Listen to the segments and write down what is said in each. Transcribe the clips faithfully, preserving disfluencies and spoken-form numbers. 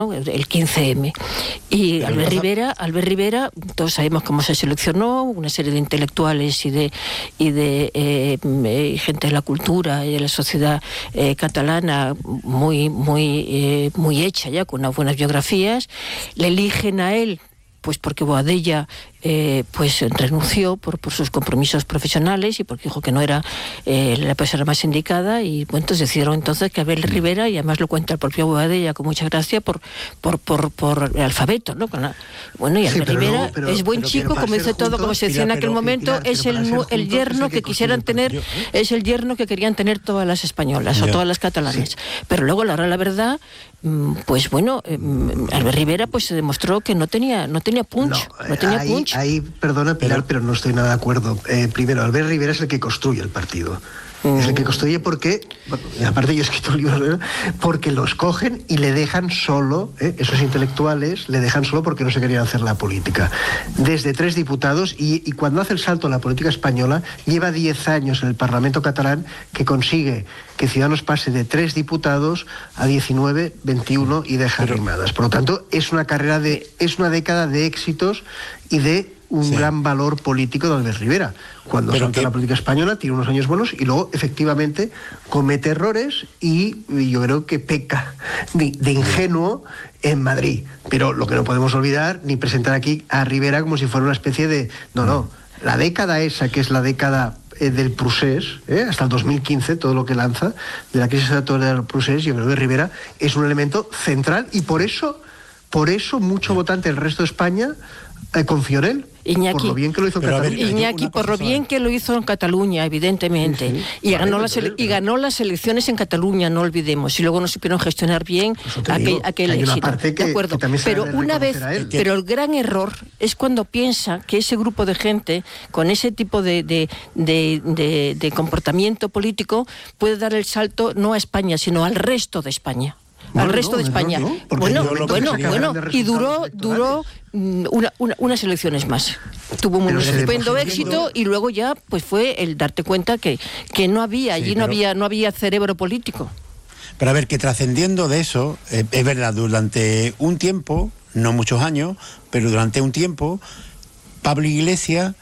el quince eme. Y Pero Albert Rivera, Albert Rivera, todos sabemos cómo se seleccionó, una serie de intelectuales y de y de eh, eh, gente de la cultura y de la sociedad eh, catalana muy muy eh, muy hecha ya, con unas buenas biografías. Le eligen a él pues porque Boadella eh, pues renunció por, por sus compromisos profesionales y porque dijo que no era eh, la persona más indicada, y bueno, entonces decidieron entonces que Abel Rivera, y además lo cuenta el propio Boadella con mucha gracia, por por por, por el alfabeto, ¿no? Con la, bueno, y Abel sí, Rivera luego, pero, es buen pero, chico, pero como dice todo, como se decía en aquel momento, Pilar, es el, el yerno que, que quisieran tener, ¿eh? Es el yerno que querían tener todas las españolas Yo. o todas las catalanas. Sí. Pero luego, la hora de la verdad, pues bueno, eh, Albert Rivera pues se demostró que no tenía no tenía punch, no, no tenía ahí, punch. Ahí, perdona Pilar, pero, pero no estoy nada de acuerdo. Eh, primero, Albert Rivera es el que construye el partido. Mm. Es el que construye porque, bueno, aparte yo he escrito un libro, porque los cogen y le dejan solo, ¿eh? Esos intelectuales le dejan solo porque no se querían hacer la política. Desde tres diputados, y, y cuando hace el salto a la política española, lleva diez años en el Parlamento catalán, que consigue que Ciudadanos pase de tres diputados a diecinueve, veintiuno y deja rimadas. Por lo tanto, es una carrera de, es una década de éxitos y de un sí. gran valor político de Albert Rivera. Cuando salta que... la política española, tiene unos años buenos y luego, efectivamente, comete errores y, y yo creo que peca de, de ingenuo en Madrid. Pero lo que no podemos olvidar, ni presentar aquí a Rivera como si fuera una especie de... No, no. La década esa, que es la década eh, del procés, eh, hasta el dos mil quince, todo lo que lanza, de la crisis del procés, yo creo que Rivera es un elemento central, y por eso, por eso mucho votante del resto de España eh, confió en él. Iñaki, por lo bien que lo hizo en Cataluña. Ver, Iñaki, por lo bien que lo hizo en Cataluña, evidentemente. Sí, sí. Y, vale, ganó las ele- y ganó las elecciones en Cataluña, no olvidemos. Y luego no supieron gestionar bien aquel, digo, aquel éxito. Que, de acuerdo. Que pero una vez, pero el gran error es cuando piensa que ese grupo de gente, con ese tipo de, de, de, de, de comportamiento político, puede dar el salto no a España, sino al resto de España. Bueno, al resto no, de España. No, no, bueno, bueno, bueno, y duró, duró una, una, unas elecciones más. Tuvo un estupendo éxito y luego ya pues fue el darte cuenta que, que no había, allí sí, no había, no había cerebro político. Pero a ver, que trascendiendo de eso, eh, es verdad, durante un tiempo, no muchos años, pero durante un tiempo, Pablo Iglesias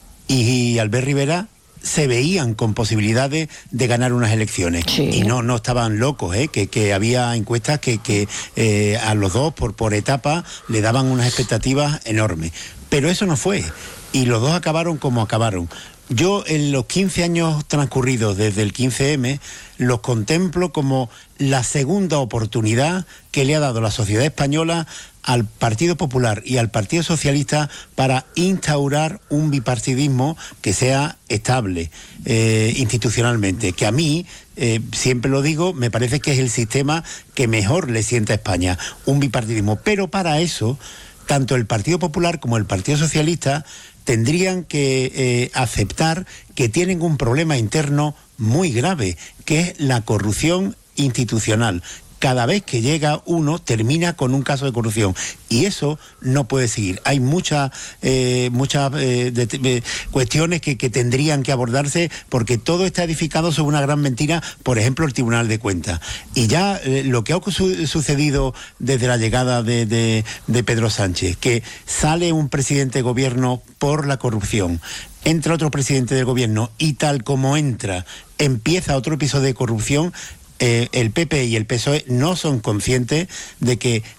y Albert Rivera se veían con posibilidades de ganar unas elecciones. Sí. Y no no estaban locos, ¿eh? que, que había encuestas que, que eh, a los dos por, por etapa le daban unas expectativas enormes. Pero eso no fue. Y los dos acabaron como acabaron. Yo en los quince años transcurridos desde el quince eme los contemplo como la segunda oportunidad que le ha dado la sociedad española al Partido Popular y al Partido Socialista para instaurar un bipartidismo que sea estable eh, institucionalmente, que a mí, eh, siempre lo digo, me parece que es el sistema que mejor le sienta a España, un bipartidismo. Pero para eso, tanto el Partido Popular como el Partido Socialista tendrían que eh, aceptar que tienen un problema interno muy grave, que es la corrupción institucional. Cada vez que llega uno termina con un caso de corrupción y eso no puede seguir. Hay muchas eh, muchas eh, de, de, cuestiones que, que tendrían que abordarse, porque todo está edificado sobre una gran mentira, por ejemplo el Tribunal de Cuentas. Y ya eh, lo que ha su- sucedido desde la llegada de, de, de Pedro Sánchez, que sale un presidente de gobierno por la corrupción, entra otro presidente del gobierno y tal como entra empieza otro episodio de corrupción. Eh, el P P y el P S O E no son conscientes de que